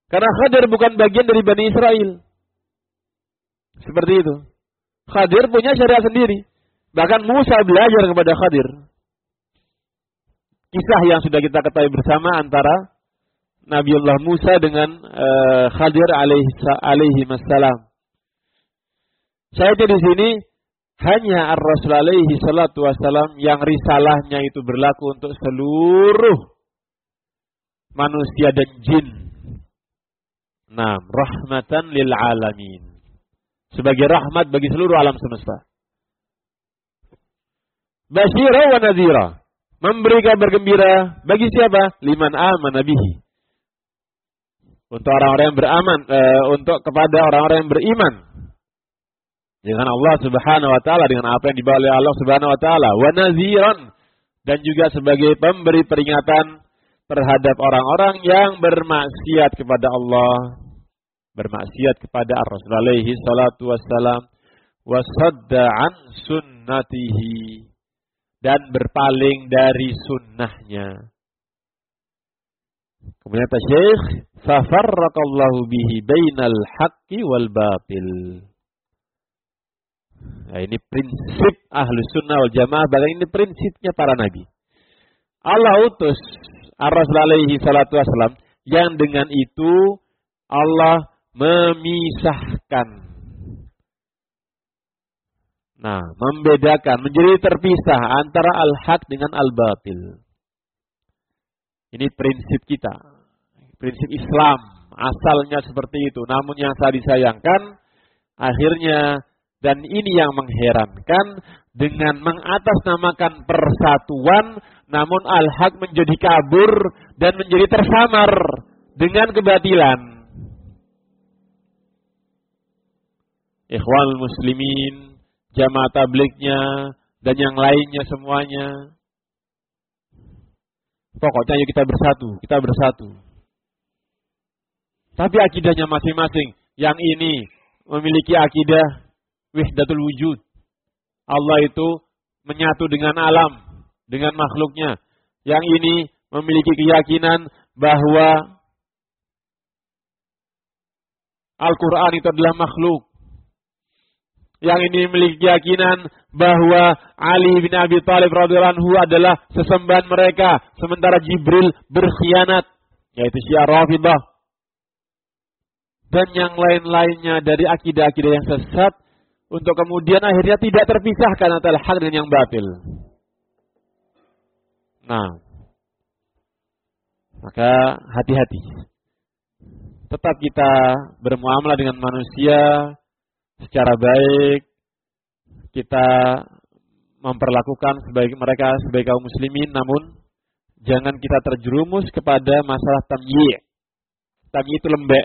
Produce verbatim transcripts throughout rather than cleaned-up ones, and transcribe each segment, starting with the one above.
Karena Khadir bukan bagian dari Bani Israel. Seperti itu. Khadir punya syariat sendiri. Bahkan Musa belajar kepada Khadir. Kisah yang sudah kita ketahui bersama antara Nabiullah Musa dengan uh, Khadir alaihi, alaihi wassalam. Saya di sini hanya Ar-Rasul alaihi salatu wassalam yang risalahnya itu berlaku untuk seluruh manusia dan jin. Nah, rahmatan lil alamin. Sebagai rahmat bagi seluruh alam semesta. Basyira wa nadhira. Memberi kabar gembira bagi siapa? Liman amana bihi. Untuk orang-orang yang beraman, e, untuk kepada orang-orang yang beriman dengan Allah Subhanahu wa taala, dengan apa yang dibawa oleh Allah Subhanahu wa taala. Wa nadhiran, dan juga sebagai pemberi peringatan terhadap orang-orang yang bermaksiat kepada Allah, bermaksiat kepada Ar-Rasul alaihi salatu wassalam, wasadda an sunnatihi, dan berpaling dari sunnahnya. Kemudian kata Syekh, fafarraqallahu bihi bainal haqqi wal batil. Nah, ini prinsip Ahlus Sunnah wal Jamaah, bahkan ini prinsipnya para nabi. Allah utus Ar-Rasul alaihi salatu wassalam yang dengan itu Allah memisahkan. Nah, membedakan, menjadi terpisah antara al-haq dengan al-batil. Ini prinsip kita. Prinsip Islam. Asalnya seperti itu. Namun yang saya disayangkan, akhirnya, dan ini yang mengherankan, dengan mengatasnamakan persatuan, namun al-haq menjadi kabur dan menjadi tersamar dengan kebatilan. Ikhwanul muslimin, jamaah tablignya, dan yang lainnya semuanya. Pokoknya ayo kita bersatu, kita bersatu. Tapi akidahnya masing-masing. Yang ini memiliki akidah wahdatul wujud. Allah itu menyatu dengan alam, dengan makhluknya. Yang ini memiliki keyakinan bahwa Al-Quran itu adalah makhluk. Yang ini memiliki keyakinan bahwa Ali bin Abi Thalib radhiyallahu anhu adalah sesembahan mereka, sementara Jibril berkhianat, yaitu Syiah Rafidhah. Dan yang lain-lainnya dari akidah-akidah yang sesat, untuk kemudian akhirnya tidak terpisahkan antara hak dan yang batil. Nah, maka hati-hati. Tetap kita bermuamalah dengan manusia secara baik, kita memperlakukan sebagai mereka sebagai kaum muslimin, namun jangan kita terjerumus kepada masalah tamyi'. Tamyi' itu lembek.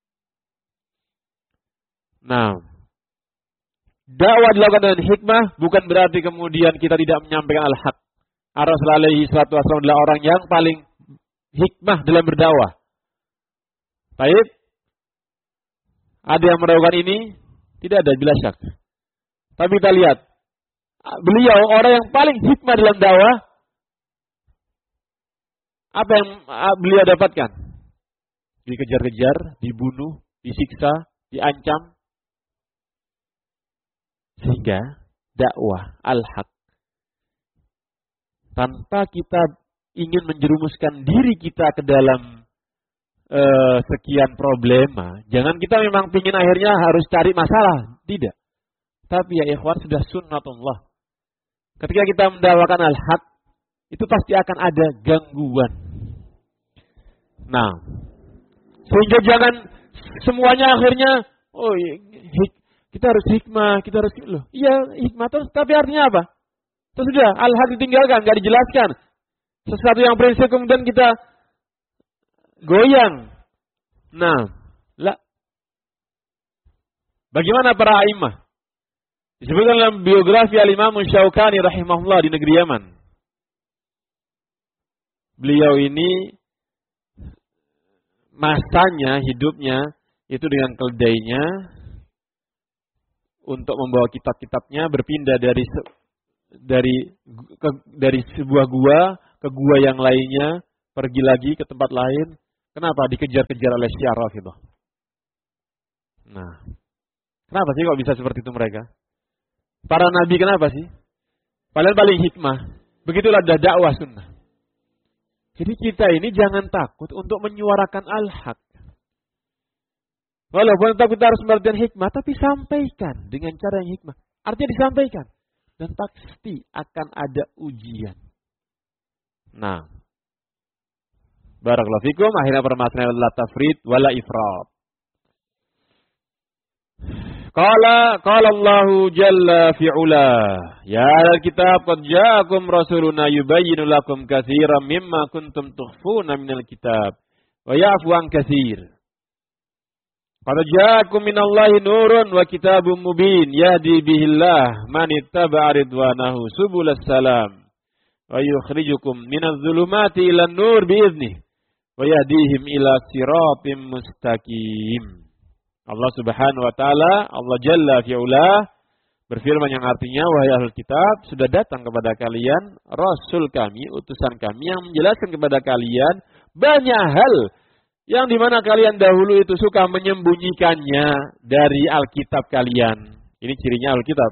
Nah, dakwah dilakukan dengan hikmah bukan berarti kemudian kita tidak menyampaikan al-haq. Ar-Rasul alaihi salatu wasallam adalah orang yang paling hikmah dalam berdakwah. Baik, ada yang meragukan ini? Tidak ada, bila syak. Tapi kita lihat, beliau orang yang paling hikmah dalam dakwah. Apa yang beliau dapatkan? Dikejar-kejar, dibunuh, disiksa, diancam. Sehingga dakwah al-haq, tanpa kita ingin menjerumuskan diri kita ke dalam uh, sekian problema, jangan kita memang pingin akhirnya harus cari masalah, tidak. Tapi ya ikhwan, sudah sunnatullah. Ketika kita mendakwakan al-haq, itu pasti akan ada gangguan. Nah, sehingga jangan semuanya akhirnya, oh hik, kita harus hikmah, kita harus loh. Iya hikmah terus, tapi artinya apa? Terus sudah al-haq ditinggalkan, nggak dijelaskan. Sesuatu yang prinsip kemudian kita goyang. Nah, lah. Bagaimana para a'immah? Disebutkan dalam biografi Al-Imam Syaukani rahimahullah di negeri Yaman. Beliau ini masanya, hidupnya itu dengan keledainya untuk membawa kitab-kitabnya berpindah dari dari ke, dari sebuah gua ke gua yang lainnya, pergi lagi ke tempat lain, ke Kenapa dikejar-kejar oleh Syiah Rafidhah? Nah, kenapa sih kok bisa seperti itu mereka? Para nabi kenapa sih? Paling paling hikmah. Begitulah dah dakwah sunnah. Jadi kita ini jangan takut untuk menyuarakan al-haq. Walaupun tetap kita harus mengerti hikmah, tapi sampaikan dengan cara yang hikmah. Artinya disampaikan. Dan pasti akan ada ujian. Nah. Barakallahu fikum. Akhirnya permasalahan adalah tafrid wala ifrat. Qala qala Allahu jalla fi'ula. Ya al-kitab qad ja'akum rasuluna yubayyinu lakum katsiran mimma kuntum tukhfuna minal kitab wa ya'fu an katsir. Qad ja'akum minallahi nurun wa kitabun mubin yahdi bihillah man ittaba'a ridwanahu subulas salam wa yukhrijukum minadh dhulumati ilan nur biiznihi wa yahdihim ila siratim mustaqim. Allah Subhanahu wa taala, Allah Jalla fi'ula berfirman yang artinya, wahai ahlul kitab, sudah datang kepada kalian rasul kami, utusan kami yang menjelaskan kepada kalian banyak hal yang dimana kalian dahulu itu suka menyembunyikannya dari Alkitab kalian. Ini cirinya Alkitab.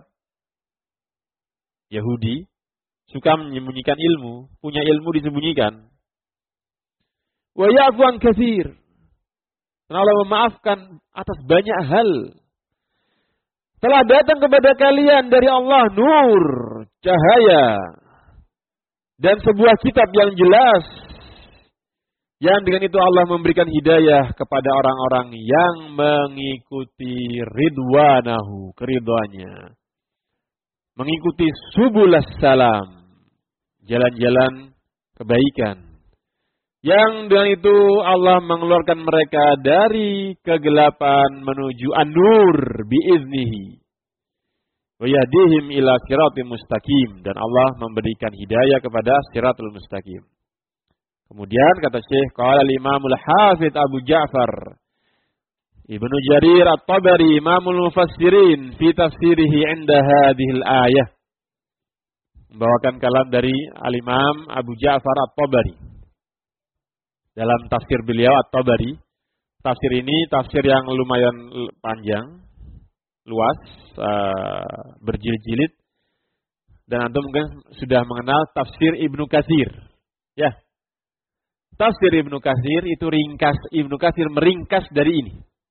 Yahudi suka menyembunyikan ilmu, punya ilmu disembunyikan. Wa ya'fu an katsir. Dan Allah memaafkan atas banyak hal. Telah datang kepada kalian dari Allah nur, cahaya, dan sebuah kitab yang jelas. Yang dengan itu Allah memberikan hidayah kepada orang-orang yang mengikuti ridwanahu, keridhaannya. Mengikuti subulas salam, jalan-jalan kebaikan. Yang dengan itu Allah mengeluarkan mereka dari kegelapan menuju an-nur biiznihi. Wa yahdihim ila siratim mustaqim. Dan Allah memberikan hidayah kepada siratul mustaqim. Kemudian kata Syekh, qala al-Imamul Hafidz Abu Ja'far Ibnu Jarir At-Tabari Imamul Mufassirin fi tafsirihi 'inda hadhil ayah. Membawakan kalam dari Al-Imam Abu Ja'far At-Tabari. Dalam tafsir beliau At-Tabari, tafsir ini tafsir yang lumayan panjang, luas, uh, berjilid-jilid, dan antum mungkin sudah mengenal tafsir Ibnu Katsir. Ya, tafsir Ibnu Katsir itu ringkas, Ibnu Katsir meringkas dari ini.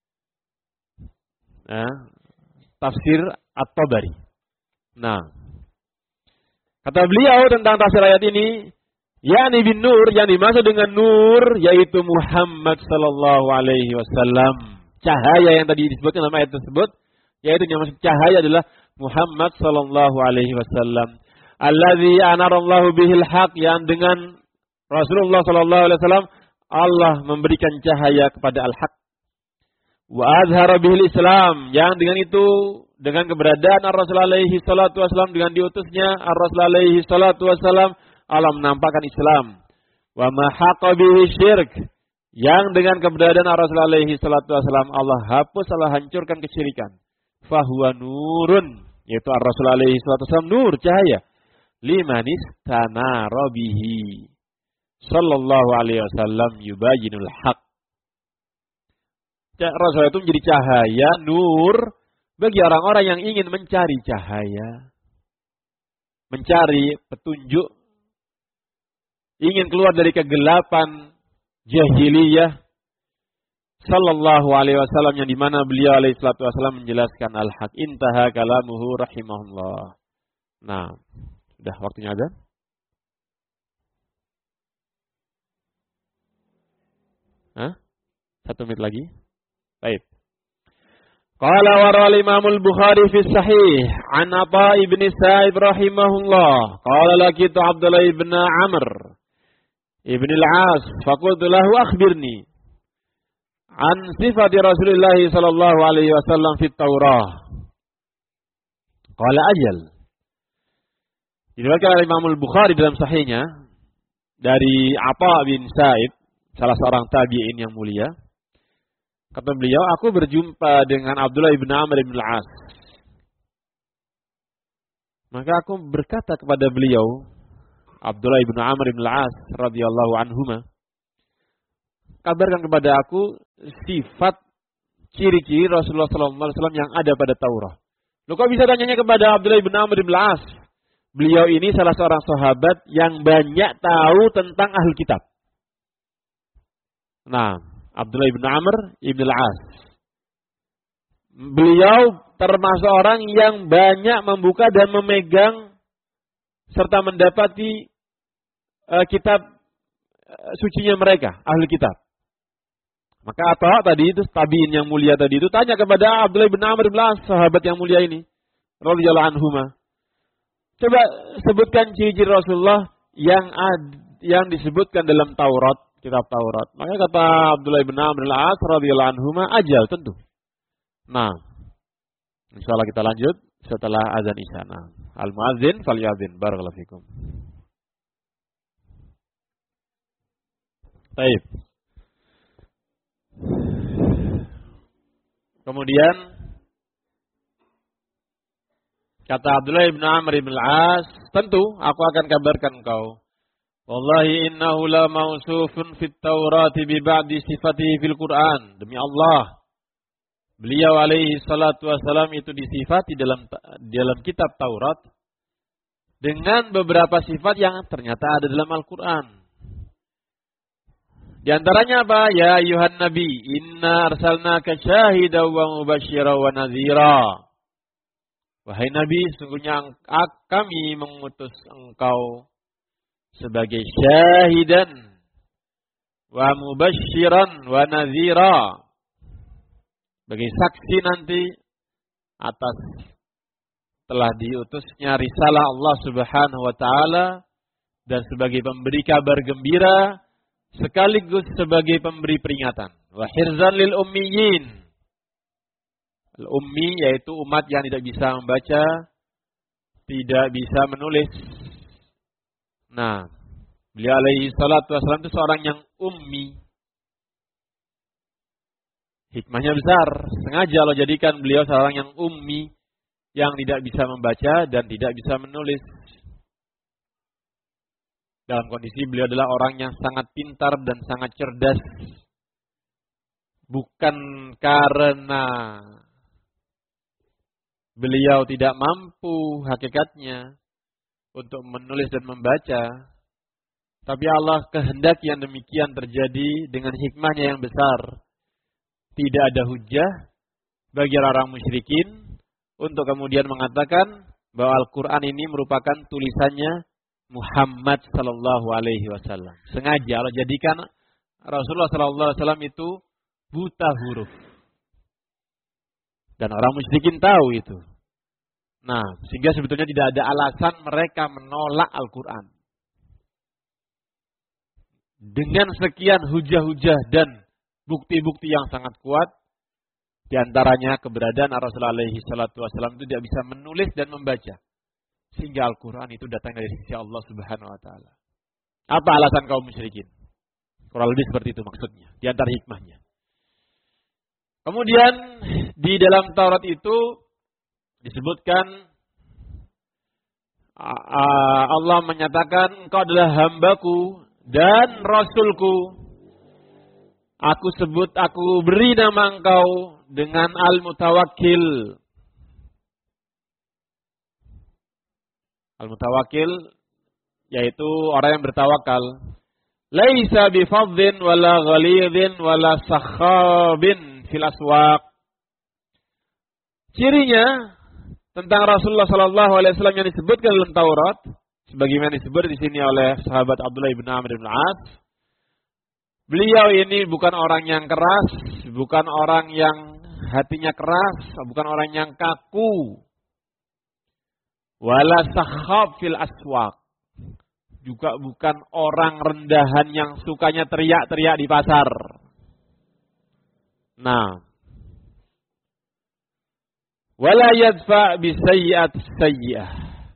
Nah, tafsir At-Tabari. Nah, kata beliau tentang tafsir ayat ini, yakni bin nur, yang dimaksud dengan nur yaitu Muhammad sallallahu alaihi wasallam. Cahaya yang tadi disebutkan dalam ayat tersebut, yaitu yang maksud cahaya adalah Muhammad sallallahu alaihi wasallam. Allazi anarallahu bihil haq, yang dengan Rasulullah sallallahu alaihi wasallam Allah memberikan cahaya kepada al-haq. Wa azhara bihil Islam, yang dengan itu, dengan keberadaan Ar-Rasul alaihi salatu wasallam, dengan diutusnya Ar-Rasul alaihi salatu wasallam, Allah menampakkan Islam. Wa ma haqa bihi syirk, yang dengan keberadaan Rasul alaihi salatu wasallam Allah hapus, Allah hancurkan kesyirikan. Fahuwa nurun, yaitu Rasul alaihi salatu wasallam nur, cahaya. Limanis tanara bihi sallallahu alaihi wasallam yubayyinul haq. Rasul itu menjadi cahaya, nur bagi orang-orang yang ingin mencari cahaya, mencari petunjuk, ingin keluar dari kegelapan jahiliyah. Sallallahu alaihi wasallam, yang dimana beliau alaihi salatu wasallam menjelaskan al-haq. Intaha kalamuhu rahimahullah. Nah, sudah waktunya azan. Hah? Satu menit lagi. Baik. Qala wa rawal Imamul Bukhari fi sahih an Atha ibn Sa'id rahimahullah. Qala laqitu Abdullah ibn Amr Ibn al-As, faqultu lahu akhbirni an sifati Rasulullah sallallahu alaihi wasallam fit Taurah. Qala ajal. Diriwayatkan oleh Imam Al-Bukhari dalam sahihnya dari Atha bin Sa'id, salah seorang tabi'in yang mulia. Kata beliau, aku berjumpa dengan Abdullah ibn Amr ibn al-As. Maka aku berkata kepada beliau, Abdullah ibn Amr ibn al-As radhiyallahu anhuma, kabarkan kepada aku sifat ciri-ciri Rasulullah sallallahu alaihi wasallam yang ada pada Taurat. Loh kok bisa tanyanya kepada Abdullah bin Amr bin Al-As? Beliau ini salah seorang sahabat yang banyak tahu tentang ahli kitab. Nah, Abdullah bin Amr bin Al-As. Beliau termasuk orang yang banyak membuka dan memegang serta mendapati uh, kitab uh, sucinya mereka, ahli kitab. Maka Atha tadi itu tabiin yang mulia tadi itu tanya kepada Abdullah bin Amr bin Al-As, sahabat yang mulia ini, radhiyallahu anhuma. Coba sebutkan ciri-ciri Rasulullah yang ad, yang disebutkan dalam Taurat, kitab Taurat. Maka kata Abdullah bin Amr bin Al-As radhiyallahu anhuma, ajal tentu. Nah, insyaallah kita lanjut setelah azan Isya. Nah, al-muadzin falyadzin. Barakallahu fikum. Baik. Kemudian kata Abdullah bin Amr bin Al-As, tentu aku akan kabarkan engkau. Wallahi innahu la mausufun fit Taurati bi ba'di sifatihi fil Qur'an. Demi Allah, beliau alaihi salatu wassalam itu disifati dalam dalam kitab Taurat dengan beberapa sifat yang ternyata ada dalam Al-Qur'an. Di antaranya apa? Ya ayuhan nabi, inna arsalnaka syahidan wa mubasysyiran wa nadhira. Wahai nabi, sungguhnya kami mengutus engkau sebagai syahidan wa mubasysyiran wa nadhira. Sebagai saksi nanti atas telah diutusnya risalah Allah Subhanahu wa taala dan sebagai pemberi kabar gembira sekaligus sebagai pemberi peringatan. Wa hirzan lil ummiyin. Al-ummi yaitu umat yang tidak bisa membaca, tidak bisa menulis. Nah, beliau alaihi salatu wassalam itu seorang yang ummi. Hikmahnya besar. Sengaja Allah jadikan beliau seorang yang ummi, yang tidak bisa membaca dan tidak bisa menulis. Dalam kondisi beliau adalah orang yang sangat pintar dan sangat cerdas. Bukan karena beliau tidak mampu hakikatnya untuk menulis dan membaca, tapi Allah kehendaki yang demikian terjadi dengan hikmahnya yang besar. Tidak ada hujah bagi orang musyrikin untuk kemudian mengatakan bahwa Al-Quran ini merupakan tulisannya Muhammad sallallahu alaihi wasallam. Sengaja Allah jadikan Rasulullah sallallahu alaihi wasallam itu buta huruf. Dan orang musyrikin tahu itu. Nah, sehingga sebetulnya tidak ada alasan mereka menolak Al-Quran. Dengan sekian hujah-hujah dan bukti-bukti yang sangat kuat, di antaranya keberadaan Rasulullah alaihi salatu wasallam itu tidak bisa menulis dan membaca. Sehingga Al-Quran itu datang dari sisi Allah Subhanahu wa taala. Apa alasan kaum musyrikin? Kurang lebih seperti itu maksudnya, di antara hikmahnya. Kemudian di dalam Taurat itu disebutkan Allah menyatakan engkau adalah hambaku dan rasulku. Aku sebut, aku beri nama engkau dengan Al-Mutawakkil. Al-Mutawakkil yaitu orang yang bertawakal. Laisa bifadhin wala ghalidhin wala sakhabin fil aswaq. Cirinya tentang Rasulullah sallallahu alaihi wasallam yang disebutkan dalam Taurat sebagaimana disebut di sini oleh sahabat Abdullah bin Amr bin Al-As. Beliau ini bukan orang yang keras, bukan orang yang hatinya keras, bukan orang yang kaku. Wala sakhab fil aswaq. Juga bukan orang rendahan yang sukanya teriak-teriak di pasar. Nah. Wala yadfa bisayyi'at sayyi'ah.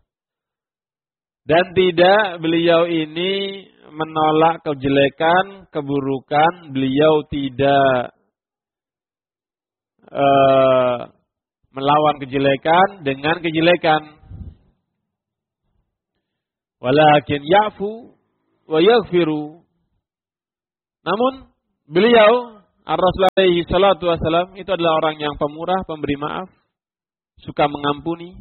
Dan tidak beliau ini menolak kejelekan, keburukan. Beliau tidak uh, melawan kejelekan dengan kejelekan. Walakin ya'fu wa yaghfiru. Namun beliau Ar-Rasul alaihi salatu wassalam itu adalah orang yang pemurah, pemberi maaf, suka mengampuni.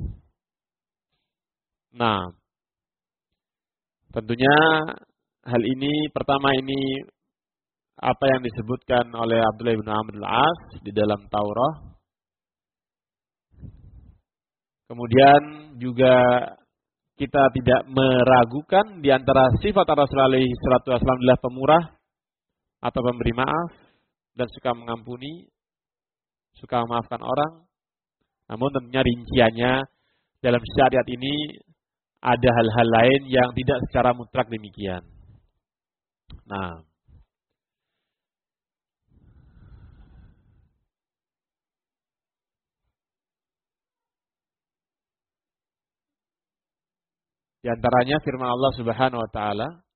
Nah, tentunya hal ini pertama ini apa yang disebutkan oleh Abdullah bin Amr al-As di dalam Taurat. Kemudian juga kita tidak meragukan di antara sifat Rasul alaihi salatu wasallam adalah pemurah atau pemberi maaf dan suka mengampuni, suka memaafkan orang. Namun tentunya rinciannya dalam syariat ini ada hal-hal lain yang tidak secara mutlak demikian. Nah, di antaranya firman Allah Subhanahu wa taala,